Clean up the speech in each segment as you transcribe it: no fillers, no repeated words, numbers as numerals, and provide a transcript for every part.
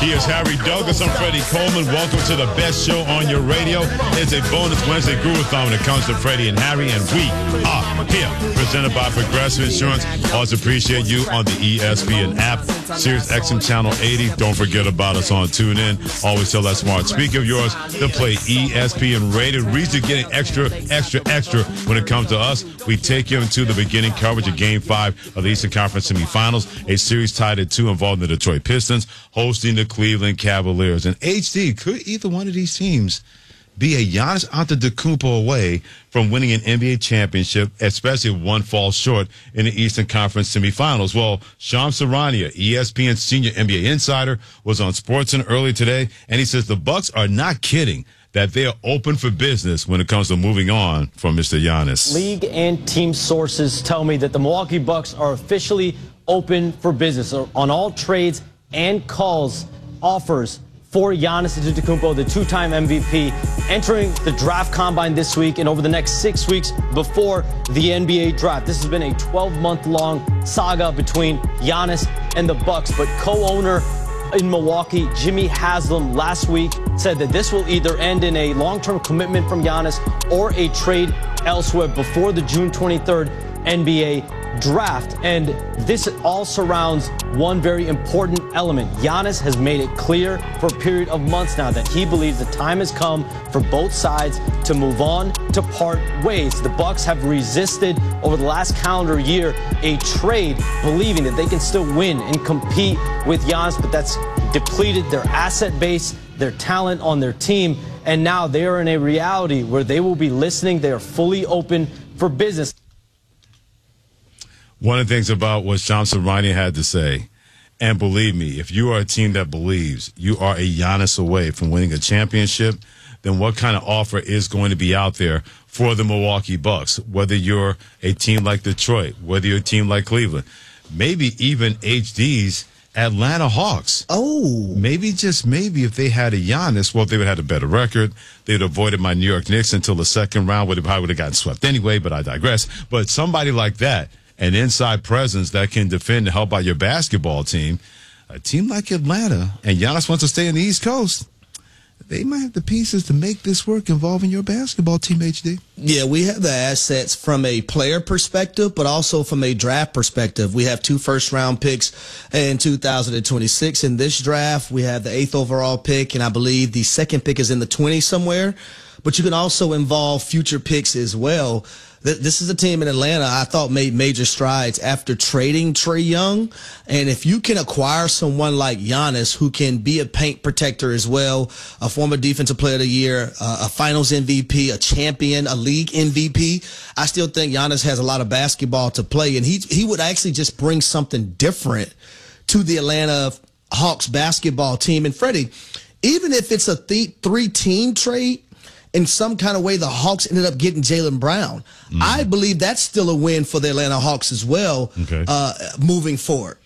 He is Harry Douglas. I'm Freddie Coleman. Welcome to the best show on your radio. It's a bonus Wednesday Groovathon when it comes to Freddie and Harry, and we are here. Presented by Progressive Insurance. Always appreciate you on the ESPN app. Sirius XM Channel 80. Don't forget about us on TuneIn. Always tell that smart speaker of yours to play ESPN Radio. Reason getting extra when it comes to us. We take you into the beginning coverage of Game 5 of the Eastern Conference semifinals. A series tied at 2 involving the Detroit Pistons hosting the Cleveland Cavaliers. And HD, could either one of these teams be a Giannis Antetokounmpo away from winning an NBA championship, especially if one falls short in the Eastern Conference semifinals? Well, Shams Charania, ESPN senior NBA insider, was on SportsCenter earlier today, and he says the Bucks are not kidding that they are open for business when it comes to moving on from Mr. Giannis. League and team sources tell me that the Milwaukee Bucks are officially open for business on all trades and calls, offers for Giannis Antetokounmpo, the two-time MVP, entering the draft combine this week and over the next 6 weeks before the NBA draft. This has been a 12-month-long saga between Giannis and the Bucks, but co-owner in Milwaukee, Jimmy Haslam, last week said that this will either end in a long-term commitment from Giannis or a trade elsewhere before the June 23rd NBA draft. And this all surrounds one very important element. Giannis has made it clear for a period of months now that he believes the time has come for both sides to move on, to part ways. The Bucks have resisted over the last calendar year a trade, believing that they can still win and compete with Giannis, but that's depleted their asset base, their talent on their team, and now they are in a reality where they will be listening. They are fully open for business. One of the things about what Shams Charania had to say, and believe me, if you are a team that believes you are a Giannis away from winning a championship, then what kind of offer is going to be out there for the Milwaukee Bucks? Whether you're a team like Detroit, whether you're a team like Cleveland, maybe even HD's Atlanta Hawks. Oh. Maybe, just maybe, if they had a Giannis, well, they would have had a better record. They would have avoided my New York Knicks until the second round, where they probably would have gotten swept anyway, but I digress. But somebody like that, an inside presence that can defend and help out your basketball team, a team like Atlanta, and Giannis wants to stay on the East Coast, they might have the pieces to make this work involving your basketball team, HD. Yeah, we have the assets from a player perspective, but also from a draft perspective. We have 2 first-round picks in 2026 in this draft. We have the 8th overall pick, and I believe the 2nd pick is in the 20s somewhere. But you can also involve future picks as well. This is a team in Atlanta I thought made major strides after trading Trae Young. And if you can acquire someone like Giannis, who can be a paint protector as well, a former defensive player of the year, a finals MVP, a champion, a league MVP, I still think Giannis has a lot of basketball to play. And he would actually just bring something different to the Atlanta Hawks basketball team. And Freddie, even if it's a 3-team trade, in some kind of way, the Hawks ended up getting Jaylen Brown. I believe that's still a win for the Atlanta Hawks as well, moving forward.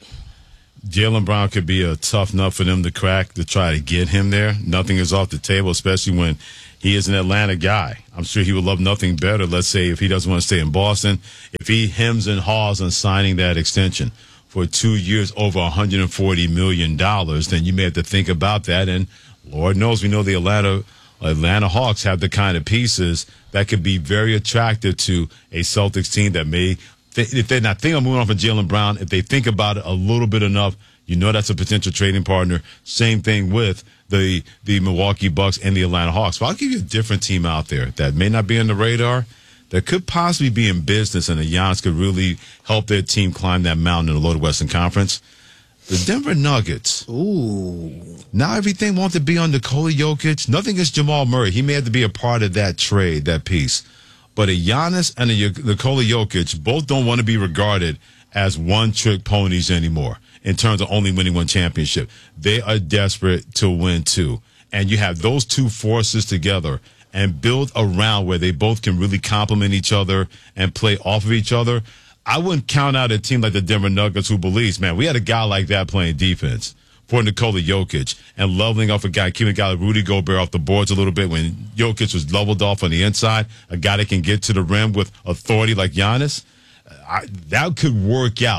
Jaylen Brown could be a tough nut for them to crack to try to get him there. Nothing is off the table, especially when he is an Atlanta guy. I'm sure he would love nothing better, let's say, if he doesn't want to stay in Boston, if he hems and haws on signing that extension for 2 years over $140 million, then you may have to think about that. And Lord knows we know the Atlanta Hawks have the kind of pieces that could be very attractive to a Celtics team that may, if they're not thinking of moving on from Jaylen Brown, if they think about it a little bit enough, you know that's a potential trading partner. Same thing with the Milwaukee Bucks and the Atlanta Hawks. But I'll give you a different team out there that may not be on the radar, that could possibly be in business, and the Giannis could really help their team climb that mountain in the Loaded Western Conference. The Denver Nuggets. Ooh. Now everything wants to be on Nikola Jokic. Nothing against Jamal Murray. He may have to be a part of that trade, that piece. But a Giannis and a Nikola Jokic both don't want to be regarded as one-trick ponies anymore in terms of only winning one championship. They are desperate to win two. And you have those two forces together and build around where they both can really complement each other and play off of each other. I wouldn't count out a team like the Denver Nuggets who believes, man, we had a guy like that playing defense for Nikola Jokic and leveling off a guy, keeping a guy like Rudy Gobert off the boards a little bit when Jokic was leveled off on the inside, a guy that can get to the rim with authority like Giannis. That could work out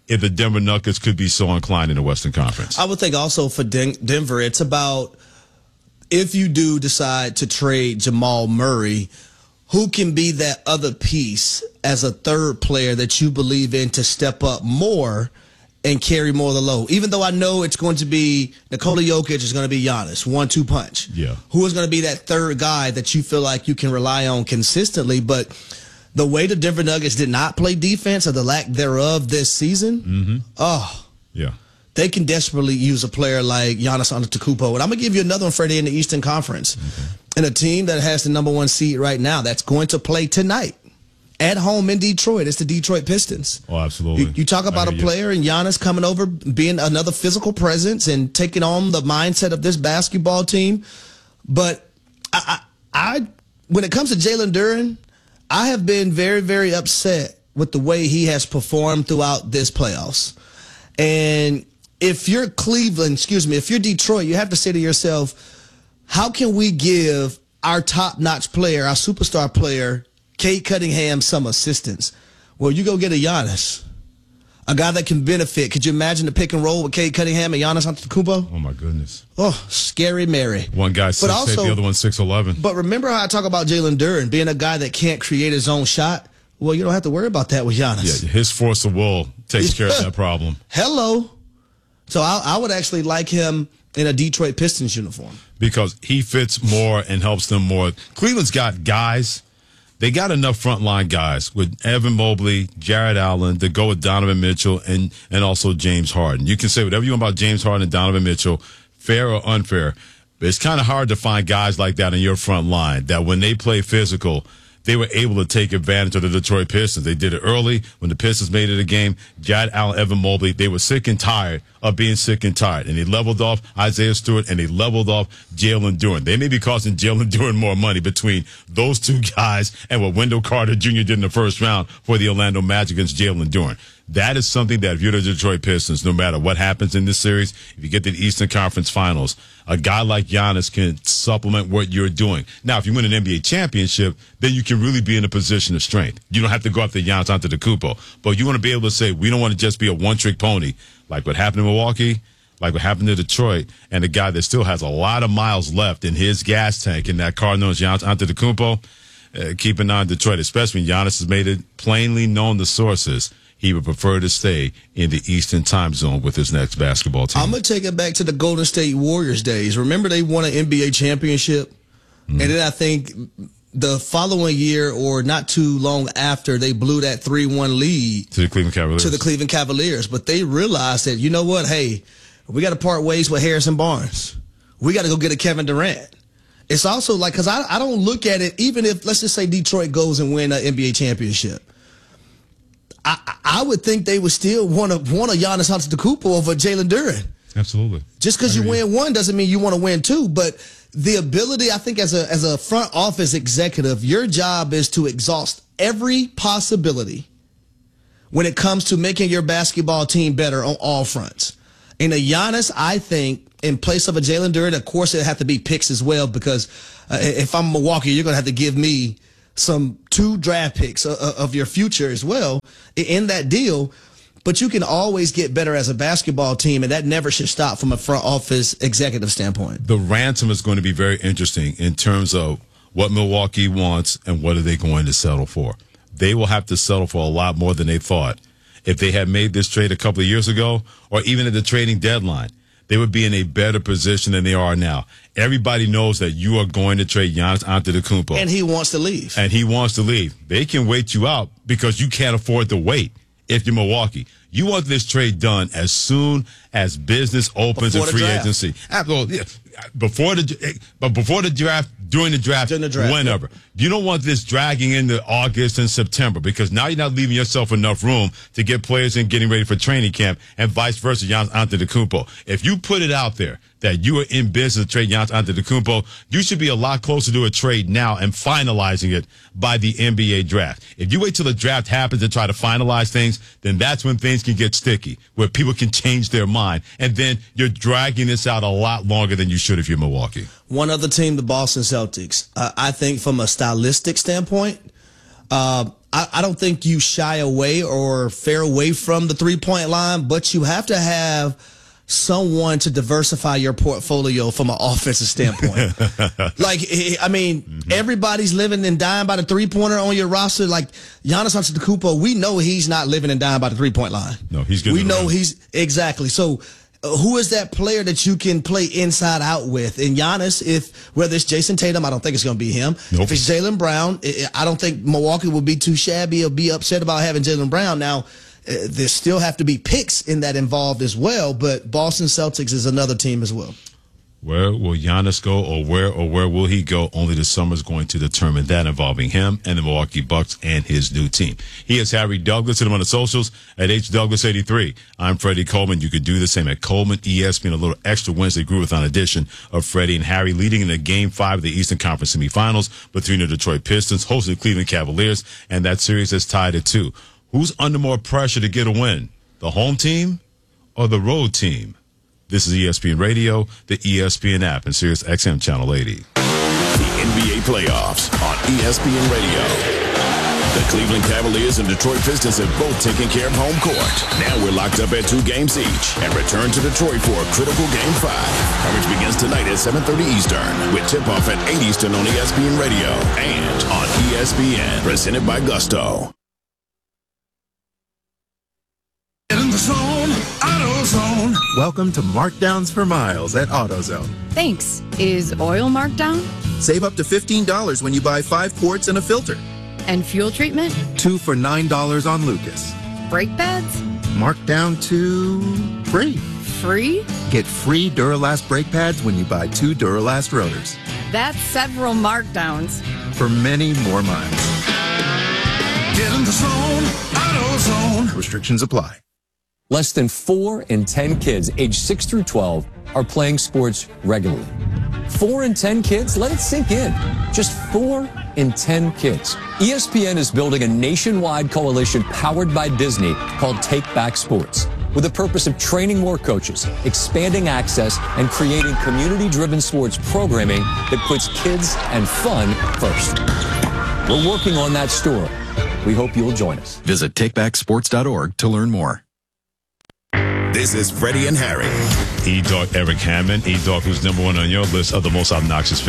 if the Denver Nuggets could be so inclined in the Western Conference. I would think also for Denver, it's about if you do decide to trade Jamal Murray, who can be that other piece as a third player that you believe in to step up more and carry more of the load? Even though I know it's going to be Nikola Jokic, is going to be Giannis, 1-2 punch. Yeah. Who is going to be that third guy that you feel like you can rely on consistently? But the way the Denver Nuggets did not play defense, or the lack thereof this season, they can desperately use a player like Giannis Antetokounmpo. And I'm going to give you another one, Freddie, in the Eastern Conference. And a team that has the #1 seed right now that's going to play tonight at home in Detroit. It's the Detroit Pistons. Oh, absolutely. You talk about a player and Giannis coming over, being another physical presence and taking on the mindset of this basketball team. But I when it comes to Jalen Duren, I have been very, very upset with the way he has performed throughout this playoffs. And if you're if you're Detroit, you have to say to yourself, how can we give our top-notch player, our superstar player, Cade Cunningham, some assistance? Well, you go get a Giannis, a guy that can benefit. Could you imagine the pick and roll with Cade Cunningham and Giannis Antetokounmpo? Oh, my goodness. Oh, scary Mary. One guy 6'8", the other one 6'11". But remember how I talk about Jalen Duren being a guy that can't create his own shot? Well, you don't have to worry about that with Giannis. Yeah, his force of will takes care of that problem. Hello. So I would actually like him in a Detroit Pistons uniform. Because he fits more and helps them more. Cleveland's got guys. They got enough frontline guys with Evan Mobley, Jared Allen, to go with Donovan Mitchell and also James Harden. You can say whatever you want about James Harden and Donovan Mitchell, fair or unfair. But it's kind of hard to find guys like that in your front line that when they play physical, they were able to take advantage of the Detroit Pistons. They did it early when the Pistons made it a game. Jared Allen, Evan Mobley, they were sick and tired of being sick and tired. And they leveled off Isaiah Stewart and they leveled off Jalen Duren. They may be costing Jalen Duren more money between those two guys and what Wendell Carter Jr. did in the first round for the Orlando Magic against Jalen Duren. That is something that if you're the Detroit Pistons, no matter what happens in this series, if you get to the Eastern Conference Finals, a guy like Giannis can supplement what you're doing. Now, if you win an NBA championship, then you can really be in a position of strength. You don't have to go after Giannis Antetokounmpo. But you want to be able to say, we don't want to just be a one-trick pony, like what happened in Milwaukee, like what happened to Detroit, and a guy that still has a lot of miles left in his gas tank in that car known as Giannis Antetokounmpo. Keep an eye on Detroit, especially when Giannis has made it plainly known to sources he would prefer to stay in the Eastern time zone with his next basketball team. I'm going to take it back to the Golden State Warriors days. Remember they won an NBA championship? And then I think the following year or not too long after, they blew that 3-1 lead to the Cleveland Cavaliers. But they realized that, you know what, hey, we got to part ways with Harrison Barnes. We got to go get a Kevin Durant. It's also like, because I don't look at it, even if, let's just say Detroit goes and win an NBA championship. I would think they would still want a Giannis Antetokounmpo over Jalen Duren. Absolutely. Just because you win one doesn't mean you want to win two. But the ability, I think, as a front office executive, your job is to exhaust every possibility when it comes to making your basketball team better on all fronts. And a Giannis, I think, in place of a Jalen Duren, of course, it have to be picks as well, because if I'm Milwaukee, you're going to have to give me some 2 draft picks of your future as well in that deal. But you can always get better as a basketball team, and that never should stop from a front office executive standpoint. The ransom is going to be very interesting in terms of what Milwaukee wants and what are they going to settle for. They will have to settle for a lot more than they thought. If they had made this trade a couple of years ago, or even at the trading deadline, they would be in a better position than they are now. Everybody knows that you are going to trade Giannis Antetokounmpo. And he wants to leave. They can wait you out because you can't afford to wait if you're Milwaukee. You want this trade done as soon as business opens in free agency. Before the draft, during the draft, whenever. Yep. You don't want this dragging into August and September, because now you're not leaving yourself enough room to get players in getting ready for training camp, and vice versa, Giannis Antetokounmpo. If you put it out there that you are in business to trade Giannis Antetokounmpo, you should be a lot closer to a trade now and finalizing it by the NBA draft. If you wait till the draft happens and try to finalize things, then that's when things can get sticky, where people can change their mind, and then you're dragging this out a lot longer than you should if you're Milwaukee. One other team, the Boston Celtics. I think from a stylistic standpoint, I don't think you shy away or fare away from the 3-point line, but you have to have someone to diversify your portfolio from an offensive standpoint. Like, I mean, everybody's living and dying by the 3-pointer on your roster. Like Giannis Antetokounmpo, we know he's not living and dying by the 3-point line. No, he's good. We know he's exactly. So who is that player that you can play inside out with? And Giannis, whether it's Jason Tatum, I don't think it's going to be him. Nope. If it's Jaylen Brown, I don't think Milwaukee will be too shabby or be upset about having Jaylen Brown. Now, there still have to be picks in that involved as well, but Boston Celtics is another team as well. Where will Giannis go, or where will he go? Only the summer is going to determine that, involving him and the Milwaukee Bucks and his new team. He is Harry Douglas. Hit him on the socials at HDouglas83. I'm Freddie Coleman. You could do the same at Coleman ESPN. A little extra Wednesday Groove-a-thon edition of Freddie and Harry, leading in the Game 5 of the Eastern Conference semifinals between the Detroit Pistons, hosting the Cleveland Cavaliers, and that series is tied at 2. Who's under more pressure to get a win, the home team or the road team? This is ESPN Radio, the ESPN app, and Sirius XM Channel 80. The NBA playoffs on ESPN Radio. The Cleveland Cavaliers and Detroit Pistons have both taken care of home court. Now we're locked up at 2 games each and return to Detroit for a critical Game 5. Coverage begins tonight at 7:30 Eastern with tip-off at 8 Eastern on ESPN Radio and on ESPN. Presented by Gusto. In the zone, AutoZone. Welcome to Markdowns for Miles at AutoZone. Thanks. Is oil marked down? Save up to $15 when you buy 5 quarts and a filter. And fuel treatment? 2 for $9 on Lucas. Brake pads? Marked down to free. Free? Get free Duralast brake pads when you buy 2 Duralast rotors. That's several markdowns. For many more miles. Get in the zone, AutoZone. Restrictions apply. Less than 4 in 10 kids aged 6 through 12 are playing sports regularly. 4 in 10 kids? Let it sink in. Just 4 in 10 kids. ESPN is building a nationwide coalition powered by Disney called Take Back Sports, with the purpose of training more coaches, expanding access, and creating community-driven sports programming that puts kids and fun first. We're working on that story. We hope you'll join us. Visit takebacksports.org to learn more. This is Freddie and Harry. E-Dog Eric Hammond. E-Dog, who's number 1 on your list of the most obnoxious